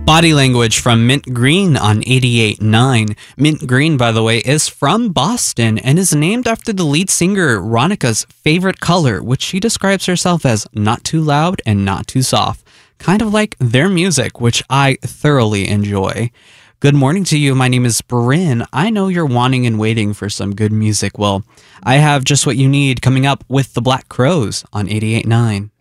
Body Language from Mint Green on 88.9. Mint Green, by the way, is from Boston and is named after the lead singer Ronica's favorite color, which she describes herself as not too loud and not too soft. Kind of like their music, which I thoroughly enjoy. Good morning to you. My name is Bryn. I know you're wanting and waiting for some good music. Well, I have just what you need coming up with the Black Crowes on 88.9.